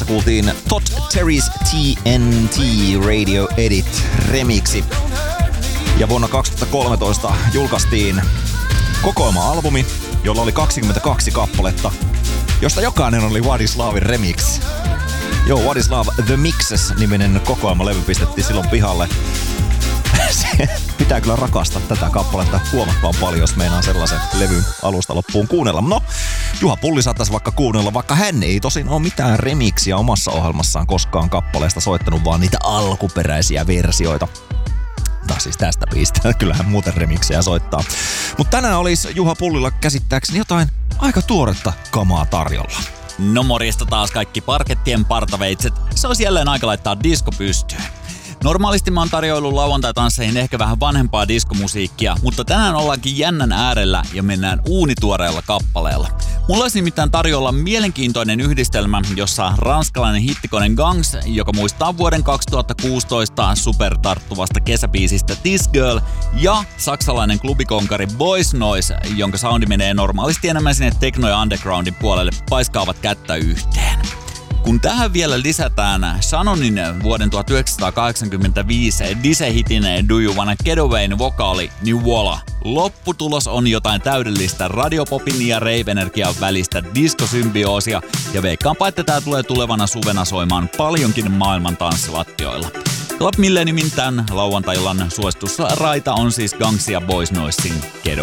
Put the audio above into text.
kuultiin Todd Terry's TNT Radio Edit remixi. Ja vuonna 2013 julkaistiin kokoelma-albumi, jolla oli 22 kappaletta, josta jokainen oli Władysławin remix. Joo, Władysław The Mixes-niminen kokoelma-levy pistettiin silloin pihalle. Pitää kyllä rakastaa tätä kappaletta huomattavan paljon, jos meinaa sellaisen levyn alusta loppuun kuunnella. No, Juha Pulli saattaisi vaikka kuunnella, vaikka hän ei tosin ole mitään remixiä omassa ohjelmassaan koskaan kappaleesta soittanut, vaan niitä alkuperäisiä versioita. Siis tästä biisistä. Kyllähän muuten remiksejä soittaa. Mutta tänään olisi Juha Pullilla käsittääkseni jotain aika tuoretta kamaa tarjolla. No morjesta taas kaikki parkettien partaveitset. Se olisi jälleen aika laittaa disko pystyyn. Normaalisti mä oon tarjoillut lauantai-tansseihin ehkä vähän vanhempaa diskomusiikkia, mutta tänään ollaankin jännän äärellä ja mennään uunituoreella kappaleella. Mulla olisi nimittäin tarjolla mielenkiintoinen yhdistelmä, jossa ranskalainen hittikone Gangs, joka muistaa vuoden 2016 supertarttuvasta kesäbiisistä This Girl, ja saksalainen klubikonkari Boys Noise, jonka soundi menee normaalisti enemmän sinne techno- ja undergroundin puolelle, paiskaavat kättä yhteen. Kun tähän vielä lisätään Shannonin vuoden 1985 Dise-hitin Do You Wanna Get Awayn vokaali, niin voila! Lopputulos on jotain täydellistä radiopopin ja rave-energian välistä diskosymbioosia, ja veikkaanpa, että tää tulee tulevana suvena soimaan paljonkin maailman tanssilattioilla. Club Milleniumin tämän lauantai-illan suositusraita on siis Gangs ja Boys Noisin Get